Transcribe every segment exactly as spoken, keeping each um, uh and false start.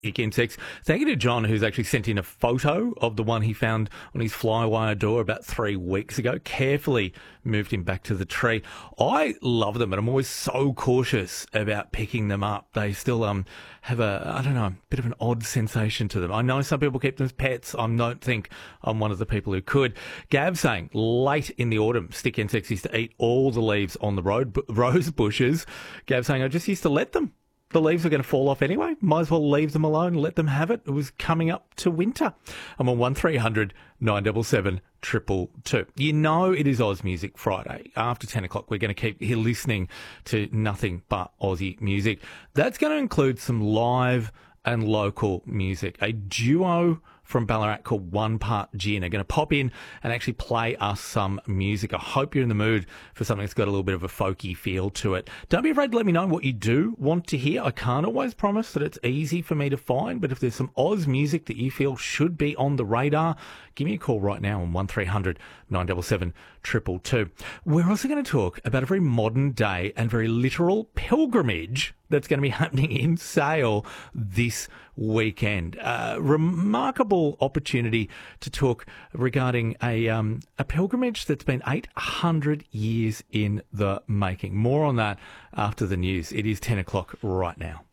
Stick insects. Thank you to John, who's actually sent in a photo of the one he found on his flywire door about three weeks ago. Carefully moved him back to the tree. I love them, and I'm always so cautious about picking them up. They still um have a, I don't know, a bit of an odd sensation to them. I know some people keep them as pets. I don't think I'm one of the people who could. Gav saying, late in the autumn, stick insects used to eat all the leaves on the road, b- rose bushes. Gav saying, I just used to let them. The leaves were going to fall off anyway. Might as well leave them alone and let them have it. It was coming up to winter. I'm on one three hundred nine seven seven two two two. You know it is Oz Music Friday. After ten o'clock, we're going to keep here listening to nothing but Aussie music. That's going to include some live and local music. A duo from Ballarat called One Part Gin are going to pop in and actually play us some music. I hope you're in the mood for something that's got a little bit of a folky feel to it. Don't be afraid to let me know what you do want to hear. I can't always promise that it's easy for me to find, but if there's some Oz music that you feel should be on the radar, give me a call right now on one three hundred nine seven seven two two two. We're also going to talk about a very modern day and very literal pilgrimage that's going to be happening in Sale this weekend. Uh, remarkable opportunity to talk regarding a um, a pilgrimage that's been eight hundred years in the making. More on that after the news. It is ten o'clock right now.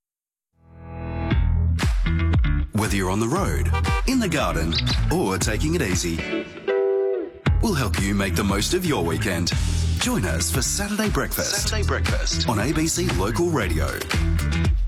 Whether you're on the road, in the garden, or taking it easy, we'll help you make the most of your weekend. Join us for Saturday Breakfast. Saturday Breakfast on A B C Local Radio.